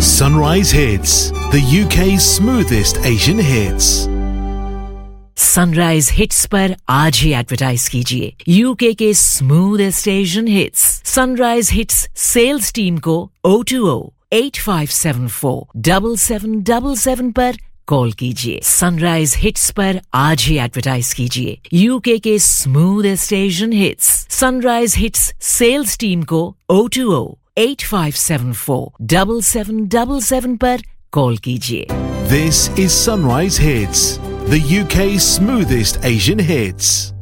Sunrise Hits, the UK's smoothest Asian hits. Sunrise hits पर आज ही advertise कीजिए UK के smoothest Asian hits. Sunrise hits sales team को 020-8574-7777 पर कॉल कीजिए। सनराइज हिट्स पर आज ही एडवर्टाइज कीजिए यूके के smoothest Asian hits. Sunrise hits sales team को 020-8574-7777 पर कॉल कीजिए। This is Sunrise Hits, the UK's smoothest Asian hits.